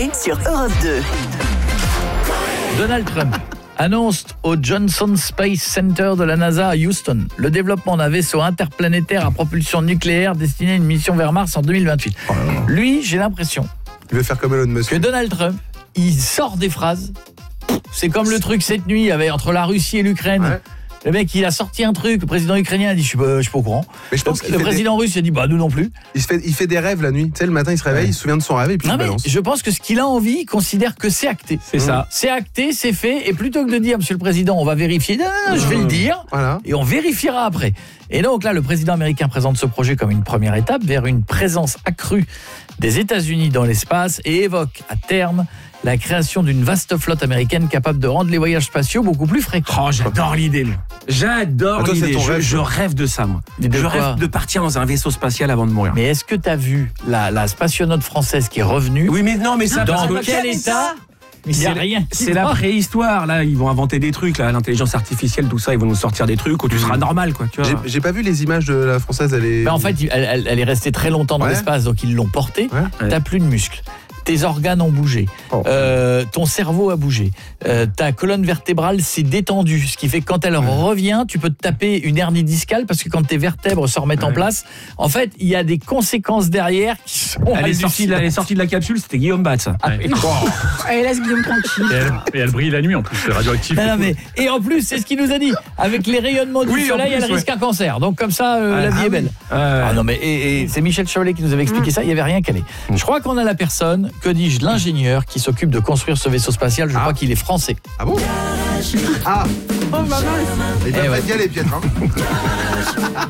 Chablais sur Europe 2. Donald Trump annonce au Johnson Space Center de la NASA à Houston le développement d'un vaisseau interplanétaire à propulsion nucléaire destiné à une mission vers Mars en 2028. Lui, j'ai l'impression Il veut faire comme Elon Musk. que Donald Trump, il sort des phrases. C'est comme le truc cette nuit entre la Russie et l'Ukraine. Ouais. Le mec, il a sorti un truc, le président ukrainien a dit je suis pas au courant. Mais je pense qu'il le fait président russe a dit nous non plus. il fait des rêves la nuit. Tu sais, le matin, il se réveille, il se souvient de son rêve et puis Non il mais balance. je pense que ce qu'il a envie, il considère que c'est acté. C'est ça. C'est acté, c'est fait, et plutôt que de dire monsieur le président, on va vérifier, non, je vais le dire. Voilà. Et on vérifiera après. Et donc là, le président américain présente ce projet comme une première étape vers une présence accrue des États-Unis dans l'espace et évoque à terme la création d'une vaste flotte américaine capable de rendre les voyages spatiaux beaucoup plus fréquents. Oh, j'adore l'idée. Là. J'adore toi, c'est l'idée. ton rêve, Je rêve de ça, moi. Et de Je quoi rêve de partir dans un vaisseau spatial avant de mourir. Mais est-ce que tu as vu la spationaute française qui est revenue? Oui, mais non, mais ça... Dans parce que- quel état? Il n'y a rien. C'est la préhistoire, là. Ils vont inventer des trucs, là. L'intelligence artificielle, tout ça. Ils vont nous sortir des trucs où tu seras normal, quoi. Tu vois. J'ai pas vu les images de la française. Mais en fait, elle est restée très longtemps dans Ouais. l'espace, donc ils l'ont portée. Ouais. T'as plus de muscles. Tes organes ont bougé. Oh. Ton cerveau a bougé. Ta colonne vertébrale s'est détendue. Ce qui fait que quand elle revient, tu peux te taper une hernie discale parce que quand tes vertèbres se remettent en place, en fait, il y a des conséquences derrière qui sont Elle est sortie de la capsule, c'était Guillaume Bat, ça. Allez, laisse Guillaume tranquille. Et elle brille la nuit en plus, c'est radioactif. Non, mais, et en plus, c'est ce qu'il nous a dit. Avec les rayonnements du Oui, en soleil, plus, elle risque un cancer. Donc comme ça, la vie est belle. Ah non, mais et c'est Michel Chevalier qui nous avait expliqué ça. Il n'y avait rien calé. Je crois qu'on a la personne, que dis-je, l'ingénieur qui s'occupe de construire ce vaisseau spatial. Je crois qu'il est français. Ah bon? Ah, Oh, bah mince. il va Eh pas ouais. y aller, Pietre. Hein.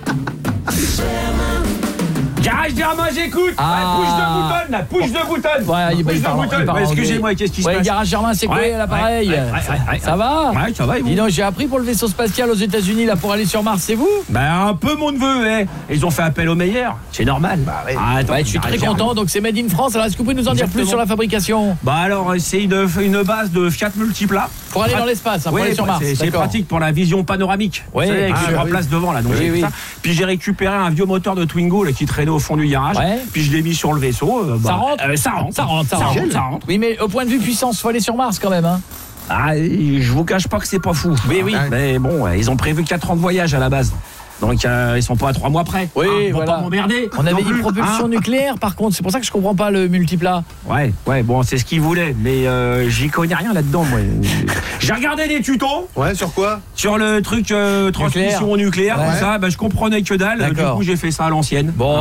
Garage Germain, j'écoute. Ah. Push de bouton. Ouais, il parle anglais. Excusez-moi, qu'est-ce qui se Ouais, passe? Garage Germain, c'est quoi l'appareil? Ça va? Ouais, ça va, et vous? Dis donc, j'ai appris pour le vaisseau spatial aux États-Unis là pour aller sur Mars, c'est vous? Ben, un peu mon neveu, hein. Ils ont fait appel aux meilleurs. C'est normal. oui. Ah, attends, Ouais, je suis très content, donc c'est Made in France. Alors, est-ce que vous pouvez nous en dire plus Exactement. sur la fabrication? Bah alors, c'est une base de Fiat Multipla. Pour aller dans l'espace, pour Ouais, aller sur Mars. c'est D'accord. pratique pour la vision panoramique. Ouais. Vous savez, Ah, qui se remplace devant là. Donc Oui, j'ai fait oui. ça. Puis j'ai récupéré un vieux moteur de Twingo là, qui traînait au fond du garage. Ouais. Puis je l'ai mis sur le vaisseau. Ça rentre Ça rentre. Ça rentre. Oui, mais au point de vue puissance, faut aller sur Mars quand même. Hein. Ah, je vous cache pas que c'est pas fou. Oui, oui. Mais bon, ils ont prévu 4 ans de voyage à la base. Donc ils sont pas à 3 mois près. Oui, Ils vont voilà. pas m'emmerder. On avait non dit plus, propulsion hein. nucléaire, par contre. C'est pour ça que je comprends pas le multiplat. Ouais, bon, c'est ce qu'ils voulaient. Mais j'y connais rien là-dedans, moi. J'ai regardé des tutos. Ouais, sur quoi? Sur le truc transmission nucléaire, Ouais. tout ça, bah, je comprenais que dalle. Du D'accord. coup, j'ai fait ça à l'ancienne. Bon.